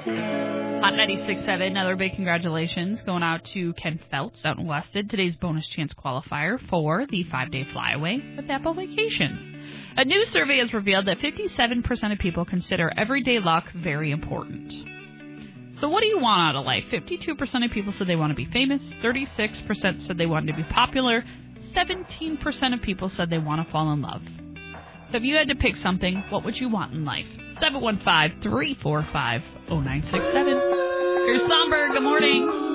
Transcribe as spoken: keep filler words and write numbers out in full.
Hot ninety-six point seven, another big congratulations going out to Ken Feltz out in Wested. Today's bonus chance qualifier for the five-day flyaway with Apple Vacations. A new survey has revealed that fifty-seven percent of people consider everyday luck very important. So what do you want out of life? fifty-two percent of people said they want to be famous, thirty-six percent said they wanted to be popular, seventeen percent of people said they want to fall in love. So if you had to pick something, what would you want in life? seven one five, three four five, zero nine six seven. Here's Somber. Good morning.